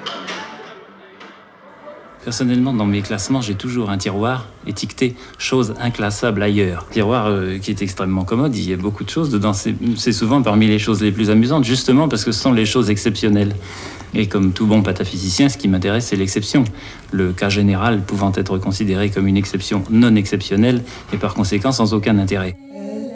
Personnellement, dans mes classements, j'ai toujours un tiroir étiqueté « choses inclassables ailleurs ». Tiroir qui est extrêmement commode, il y a beaucoup de choses dedans. C'est souvent parmi les choses les plus amusantes, justement parce que ce sont les choses exceptionnelles. Et comme tout bon pataphysicien, ce qui m'intéresse, c'est l'exception. Le cas général pouvant être considéré comme une exception non exceptionnelle et par conséquent sans aucun intérêt.